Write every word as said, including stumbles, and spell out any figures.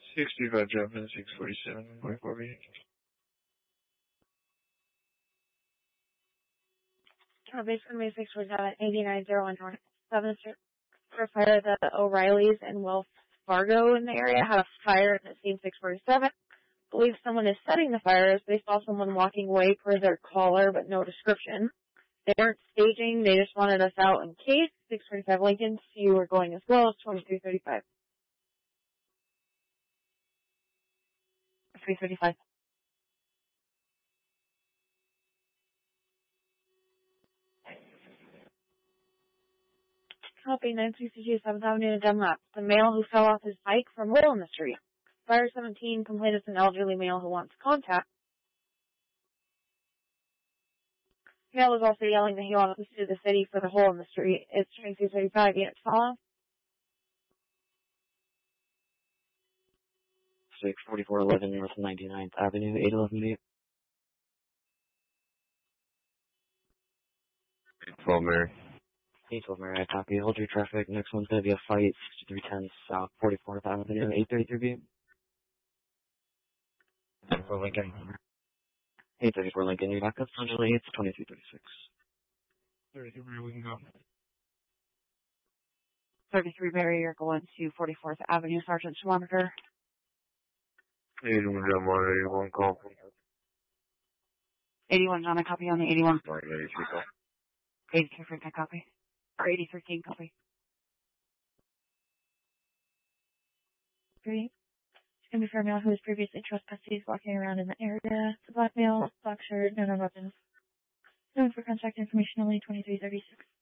sixty-five dropping, six forty-seven, forty-four B. Uh, basically, May six forty-seven, eighty-nine oh one North seventh Street. For fire, the O'Reillys and Wells Fargo in the area had a fire at scene six forty-seven. Believe someone is setting the fires. They saw someone walking away per their caller, but no description. They weren't staging. They just wanted us out in case. six forty-five Lincoln. You were going as well as twenty-three thirty-five. three thirty-five. Copy nine sixty-two seventh Avenue to Dunlap. The male who fell off his bike from hole in the street. Fire seventeen complained it's an elderly male who wants contact. The male was also yelling that he wanted to sue the city for the hole in the street. It's twenty-two thirty-five. Unit follow. six forty-four eleven North ninety-ninth Avenue, eight eleven eight. twelve Mary. eight twelve Mary, I copy. Hold your traffic. Next one's going to be a fight, sixty-three ten South forty-fourth Avenue, eight thirty-three B. For Lincoln. eight thirty-four Lincoln, your backup's on July eighth, twenty-three thirty-six. thirty-three Mary, we can go. thirty-three Mary, you're going to forty-fourth Avenue, Sergeant Schwamiker. eighty-one John Moore, eighty-one call. eighty-one John, I copy on the eighty-one. eighty-three call. eighty-three Frank, I copy. Or eighty-three King, copy. Three. It's going to be for a male who was previously trespassed. He's walking around in the area. It's a black male, black shirt, no known weapons. Known for contact information only twenty-three thirty-six.